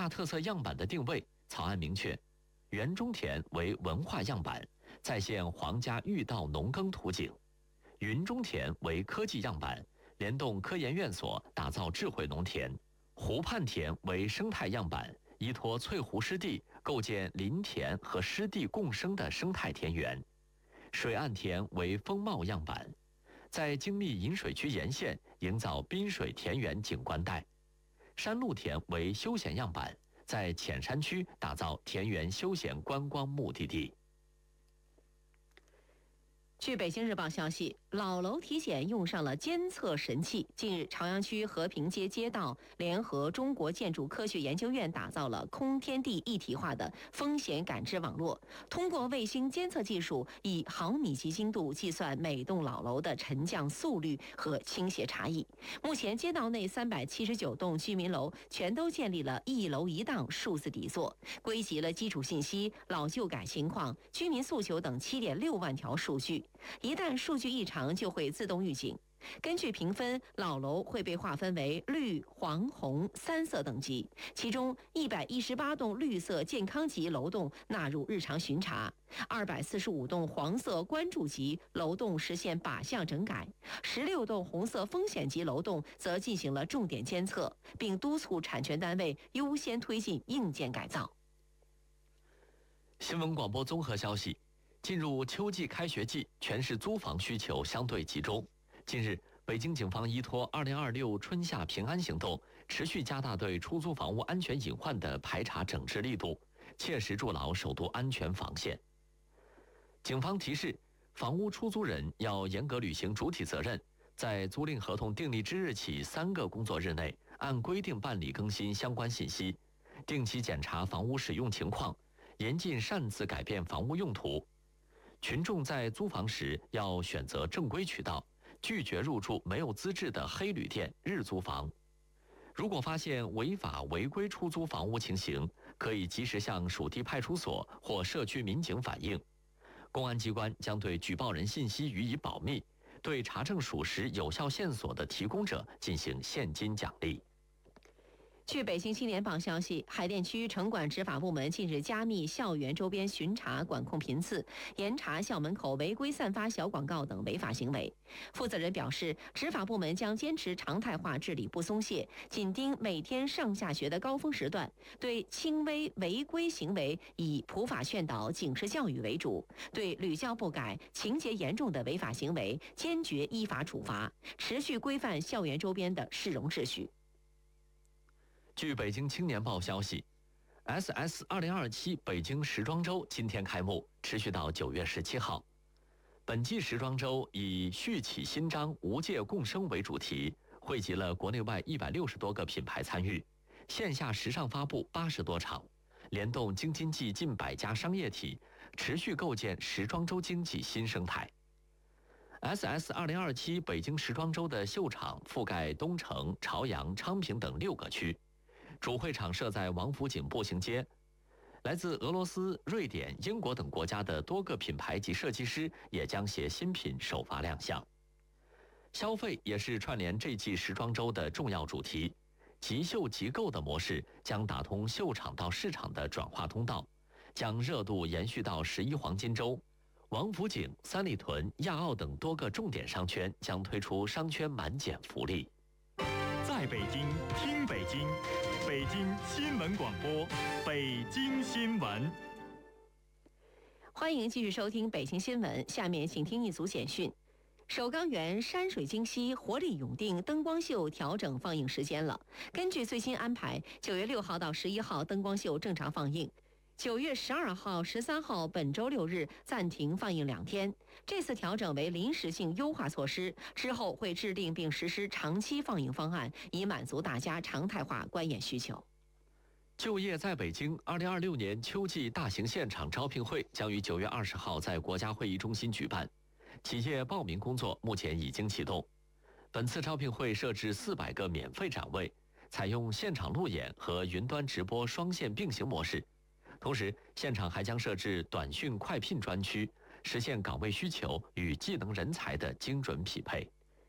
大特色样板的定位，草案明确，园中田为文化样板，再现皇家御道农耕图景；云中田为科技样板，联动科研院所打造智慧农田；湖畔田为生态样板，依托翠湖湿地构建林田和湿地共生的生态田园；水岸田为风貌样板，在精密引水区沿线营造滨水田园景观带；山路田为休闲样板，在浅山区打造田园休闲观光目的地。 据北京日报消息，老楼体检用上了监测神器。近日，朝阳区和平街街道联合中国建筑科学研究院打造了空天地一体化的风险感知网络，通过卫星监测技术，以毫米级精度计算每栋老楼的沉降速率和倾斜差异。目前，街道内379栋居民楼全都建立了一楼一档数字底座，归集了基础信息、老旧改情况、居民诉求等7.6万条数据。一旦数据异常，就会自动预警。根据评分，老楼会被划分为绿、黄、红3色等级，其中118栋绿色健康级楼栋纳入日常巡查，245栋黄色关注级楼栋实现靶向整改，16栋红色风险级楼栋则进行了重点监测，并督促产权单位优先推进硬件改造。 新闻广播综合消息，进入秋季开学季，全市租房需求相对集中。近日，北京警方依托2026春夏平安行动，持续加大对出租房屋安全隐患的排查整治力度，切实筑牢首都安全防线。警方提示，房屋出租人要严格履行主体责任，在租赁合同订立之日起3个工作日内，按规定办理更新相关信息，定期检查房屋使用情况，严禁擅自改变房屋用途。群众在租房时要选择正规渠道，拒绝入住没有资质的黑旅店、日租房。如果发现违法违规出租房屋情形，可以及时向属地派出所或社区民警反映，公安机关将对举报人信息予以保密，对查证属实有效线索的提供者进行现金奖励。 据北京青年报消息，海淀区城管执法部门近日加密校园周边巡查管控频次，严查校门口违规散发小广告等违法行为。负责人表示，执法部门将坚持常态化治理不松懈，紧盯每天上下学的高峰时段，对轻微违规行为以普法劝导、警示教育为主，对屡教不改、情节严重的违法行为坚决依法处罚，持续规范校园周边的市容秩序。 据北京青年报消息 ，SS 2027北京时装周今天开幕，持续到9月17号。本季时装周以续起新章、无界共生为主题，汇集了国内外160多个品牌参与，线下时尚发布80多场，联动京津冀近100家商业体，持续构建时装周经济新生态。SS 2027北京时装周的秀场覆盖东城、朝阳、昌平等6个区。主会场设在王府井步行街，来自俄罗斯、瑞典、英国等国家的多个品牌及设计师也将携新品首发亮相。消费也是串联这季时装周的重要主题，即秀即购的模式将打通秀场到市场的转化通道，将热度延续到11黄金周。王府井、三里屯、亚奥等多个重点商圈将推出商圈满减福利。 在北京听北京，北京新闻广播，北京新闻。 欢迎继续收听北京新闻，下面请听一组简讯。首钢园山水晶溪活力永定灯光秀调整放映时间了。根据最新安排，9月6号到11号灯光秀正常放映。9月12号、13号本周6日暂停放映2天，这次调整为临时性优化措施，之后会制定并实施长期放映方案，以满足大家常态化观演需求。 就业在北京2026年秋季大型现场招聘会将于9月20号在国家会议中心举办，企业报名工作目前已经启动。本次招聘会设置400个免费展位，采用现场路演和云端直播双线并行模式。同时，现场还将设置短讯快聘专区，实现岗位需求与技能人才的精准匹配。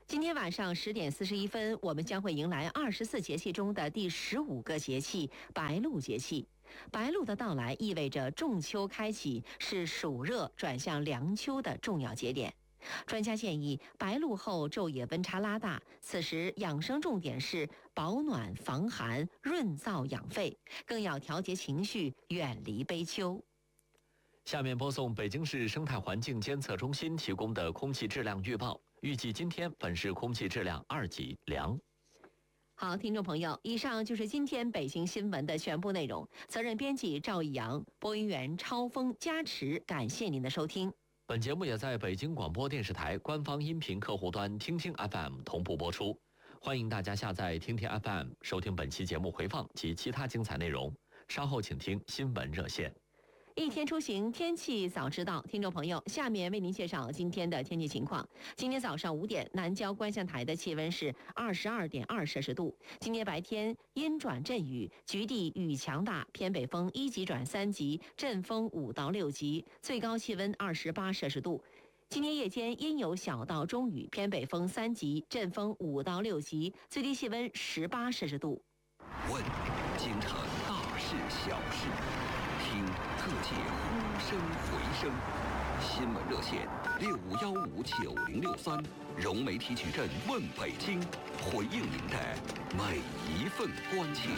今天晚上10点41分，我们将会迎来24节气中的第15个节气——白露节气。白露的到来意味着仲秋开启，是暑热转向凉秋的重要节点。专家建议，白露后昼夜温差拉大，此时养生重点是保暖防寒、润燥养肺，更要调节情绪，远离悲秋。 下面播送北京市生态环境监测中心提供的空气质量预报，预计今天本市空气质量2级良。 好，听众朋友，以上就是今天北京新闻的全部内容。责任编辑赵义阳，播音员超峰、加持，感谢您的收听。 本节目也在北京广播电视台官方音频客户端听听 FM 同步播出，欢迎大家下载听听 FM 收听本期节目回放及其他精彩内容。稍后请听新闻热线。 一天出行，天气早知道。听众朋友，下面为您介绍今天的天气情况。今天早上5点，南郊观象台的气温是22.2摄氏度。今天白天阴转阵雨，局地雨强大，偏北风1级转3级，阵风5到6级，最高气温28摄氏度。今天夜间阴有小到中雨，偏北风3级，阵风5到6级，最低气温18摄氏度。 问京城大事小事，听各界呼声回声。新闻热线65159063，融媒体矩阵问北京，回应您的每一份关切。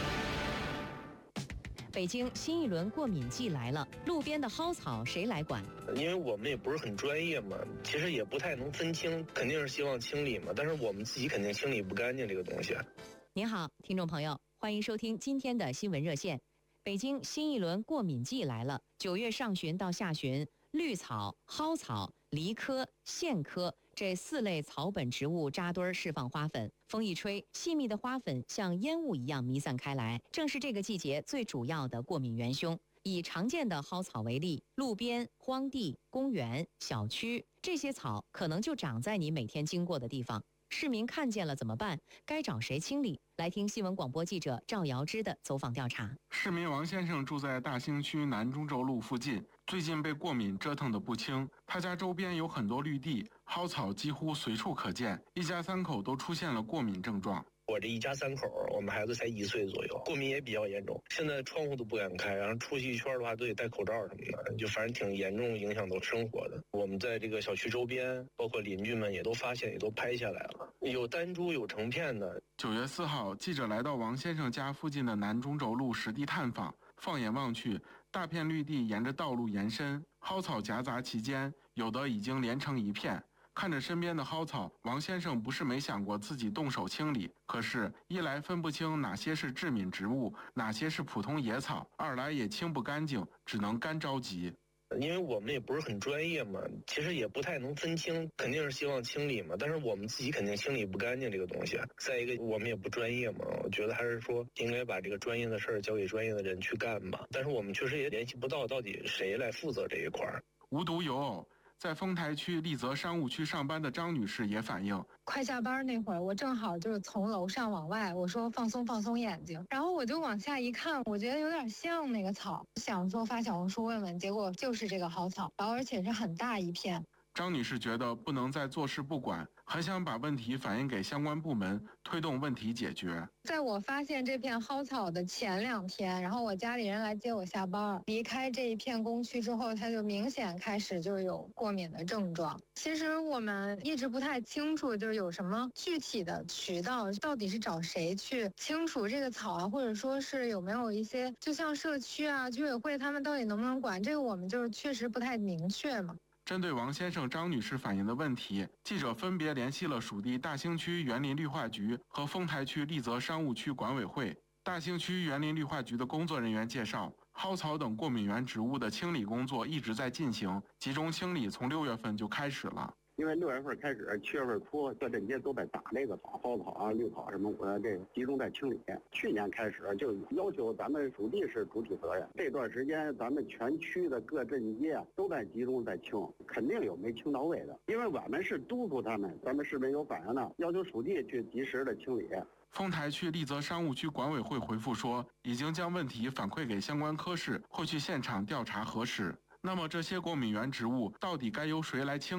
北京新一轮过敏季来了，路边的蒿草谁来管？ 因为我们也不是很专业嘛，其实也不太能分清，肯定是希望清理嘛，但是我们自己肯定清理不干净这个东西。 您好，听众朋友，欢迎收听今天的新闻热线。北京新一轮过敏季来了，9月上旬到下旬，绿草、蒿草、梨科、苋科这4类草本植物扎堆释放花粉，风一吹，细密的花粉像烟雾一样弥散开来，正是这个季节最主要的过敏元凶。以常见的蒿草为例，路边、荒地、公园、小区，这些草可能就长在你每天经过的地方。市民看见了怎么办？该找谁清理？来听新闻广播记者赵瑶芝的走访调查。 市民王先生住在大兴区南中轴路附近，最近被过敏折腾得不轻。他家周边有很多绿地，蒿草几乎随处可见，一家3口都出现了过敏症状。 我这一家3口，我们孩子才1岁左右，过敏也比较严重，现在窗户都不敢开，然后出去一圈的话都得戴口罩什么的，就反正挺严重，影响到生活的。我们在这个小区周边，包括邻居们也都发现，也都拍下来了，有单株有成片的。 9月4号，记者来到王先生家附近的南中轴路实地探访，放眼望去，大片绿地沿着道路延伸，蒿草夹杂其间，有的已经连成一片。看着身边的蒿草，王先生不是没想过自己动手清理，可是，一来分不清哪些是致敏植物，哪些是普通野草；二来也清不干净，只能干着急。 因为我们也不是很专业嘛，其实也不太能分清，肯定是希望清理嘛，但是我们自己肯定清理不干净这个东西。再一个，我们也不专业嘛，我觉得还是说应该把这个专业的事儿交给专业的人去干吧。但是我们确实也联系不到底谁来负责这一块儿。 无独有偶，在丰台区丽泽商务区上班的张女士也反映， 快下班那会儿，我正好就是从楼上往外，我说放松眼睛，然后我就往下一看，我觉得有点像那个草，想说发小红书问问，结果就是这个蒿草，然后而且是很大一片。 张女士觉得不能再坐视不管，很想把问题反映给相关部门，推动问题解决。 在我发现这片蒿草的前2天，然后我家里人来接我下班，离开这一片工区之后，他就明显开始就是有过敏的症状。其实我们一直不太清楚，就是有什么具体的渠道，到底是找谁去清除这个草啊，或者说是有没有一些，就像社区啊、居委会他们到底能不能管，这个我们就是确实不太明确嘛。 针对王先生、张女士反映的问题，记者分别联系了属地大兴区园林绿化局和丰台区丽泽商务区管委会。大兴区园林绿化局的工作人员介绍，蒿草等过敏源植物的清理工作一直在进行，集中清理从6月份就开始了。 因为6月份开始，7月份初，各镇街都在打这个草，蒿草啊、绿草什么，这个集中在清理。去年开始就要求咱们属地是主体责任，这段时间咱们全区的各镇街都在集中在清，肯定有没清到位的。因为我们是督促他们，咱们市民有反映的，要求属地去及时的清理。 丰台区丽泽商务区管委会回复说，已经将问题反馈给相关科室，会去现场调查核实。那么这些过敏源植物到底该由谁来清理？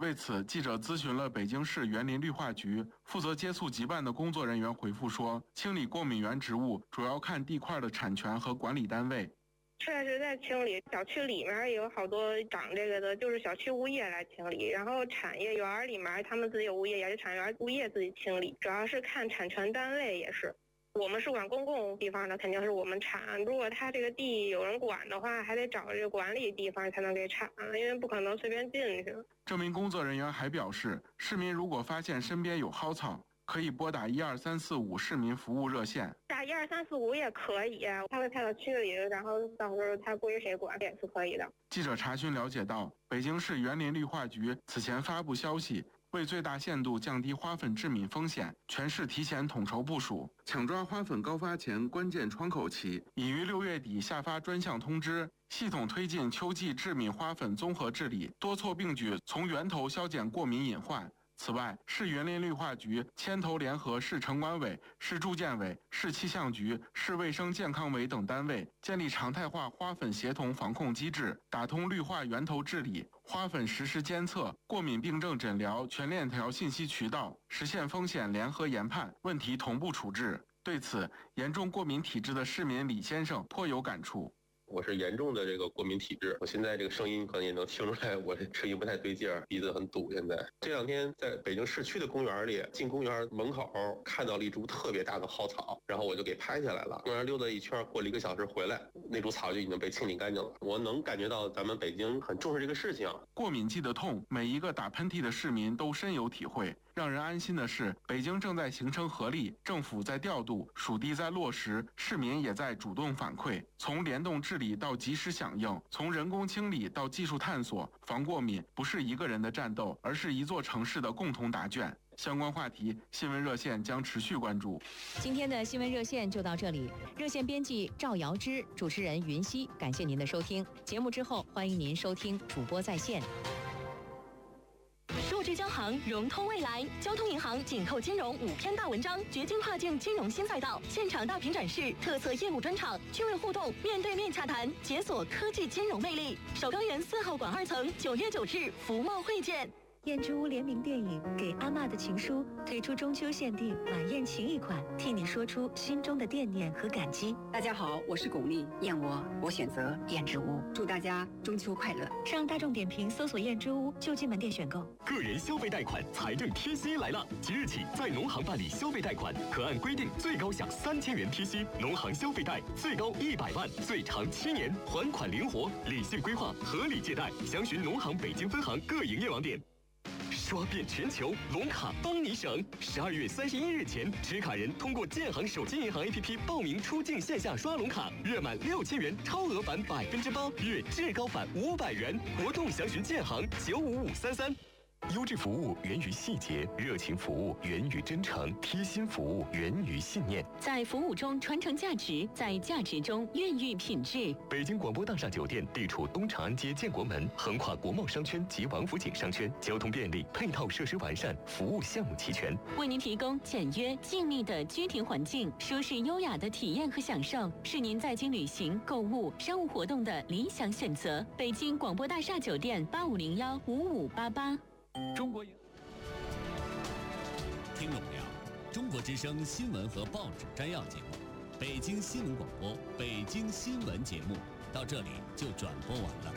为此，记者咨询了北京市园林绿化局负责接触急办的工作人员回复说，清理过敏源植物主要看地块的产权和管理单位。 确实在清理，小区里面也有好多长这个的，就是小区物业来清理，然后产业园里面他们自己有物业，也是产业园物业自己清理，主要是看产权单位也是。我们是管公共地方的，肯定是我们铲。如果他这个地有人管的话，还得找这个管理地方才能给铲，因为不可能随便进去。 这名工作人员还表示，市民如果发现身边有蒿草，可以拨打12345市民服务热线。 打12345也可以，他会派到区里，然后到时候他归谁管也是可以的。 记者查询了解到，北京市园林绿化局此前发布消息，为最大限度降低花粉致敏风险，全市提前统筹部署，抢抓花粉高发前关键窗口期，已于6月底下发专项通知，系统推进秋季致敏花粉综合治理，多措并举，从源头消减过敏隐患。此外，市园林绿化局牵头联合市城管委、市住建委、市气象局、市卫生健康委等单位，建立常态化花粉协同防控机制，打通绿化源头治理、花粉实时监测、过敏病症诊疗全链条信息渠道，实现风险联合研判，问题同步处置。对此，严重过敏体质的市民李先生颇有感触。 我是严重的这个过敏体质，我现在这个声音可能也能听出来，我这声音不太对劲儿，鼻子很堵。现在这两天在北京市区的公园里，进公园门口看到了一株特别大的蒿草，然后我就给拍下来了。公园溜达一圈，过了1个小时回来，那株草就已经被清理干净了。我能感觉到咱们北京很重视这个事情。 过敏季的痛，每一个打喷嚏的市民都深有体会。让人安心的是，北京正在形成合力，政府在调度，属地在落实，市民也在主动反馈。从联动治理到及时响应，从人工清理到技术探索，防过敏不是一个人的战斗，而是一座城市的共同答卷。相关话题，新闻热线将持续关注。 今天的新闻热线就到这里，热线编辑赵瑶芝，主持人云溪，感谢您的收听。节目之后，欢迎您收听主播在线。 数据交行，融通未来。交通银行紧扣金融5篇大文章，掘金跨境金融新赛道。现场大屏展示，特色业务专场，趣味互动，面对面洽谈，解锁科技金融魅力。首钢园4号馆2层，9月9日福茂会见。 燕之屋联名电影《给阿嬷的情书》推出中秋限定晚宴情谊款，替你说出心中的惦念和感激。 大家好，我是巩俐，燕我选择燕之屋，祝大家中秋快乐。 上大众点评搜索燕之屋就近门店选购。 个人消费贷款财政贴息来了！即日起，在农行办理消费贷款，可按规定最高享3000元贴息。农行消费贷最高100万，最长7年，还款灵活，理性规划，合理借贷。详询农行北京分行各营业网点。刷遍全球，龙卡帮你省。12月31日前，持卡人通过建行手机银行 APP 报名出境线下刷龙卡，月满6000元超额返8%，月至高返500元。活动详询建行95533。优质服务源于细节，热情服务源于真诚，贴心服务源于信念。 在服务中传承价值，在价值中孕育品质。 北京广播大厦酒店地处东长安街建国门，横跨国贸商圈及王府井商圈，交通便利，配套设施完善，服务项目齐全， 为您提供简约静谧的居庭环境，舒适优雅的体验和享受，是您在京旅行、购物、商务活动的理想选择。北京广播大厦酒店85015588。 中国听懂了，中国之声新闻和报纸摘要节目，北京新闻广播，北京新闻节目到这里就转播完了。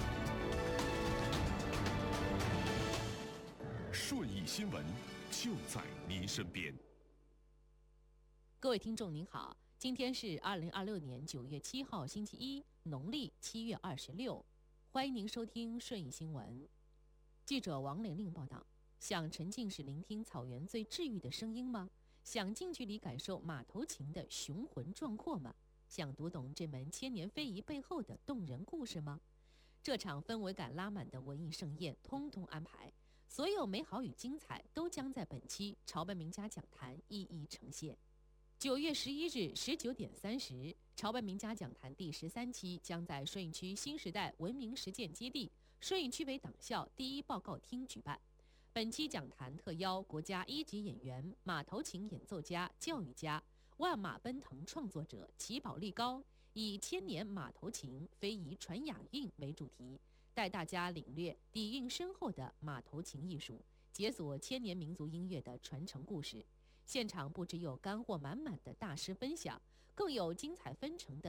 顺义新闻就在您身边。 各位听众您好，今天是2026年9月7号星期一，农历7月26，欢迎您收听顺义新闻。记者王玲玲报道：想沉浸式聆听草原最治愈的声音吗？想近距离感受马头琴的雄浑壮阔吗？想读懂这门千年非遗背后的动人故事吗？这场氛围感拉满的文艺盛宴通通安排，所有美好与精彩都将在本期潮班名家讲坛一一呈现。9月11日19点30，潮班名家讲坛第13期将在顺义区新时代文明实践基地顺义区委党校第1报告厅举办。本期讲坛特邀国家1级演员、马头琴演奏家、教育家、万马奔腾创作者齐宝力高，以千年马头琴非遗传雅韵为主题， 带大家领略底蕴深厚的马头琴艺术，解锁千年民族音乐的传承故事。现场不只有干货满满的大师分享，更有精彩纷呈的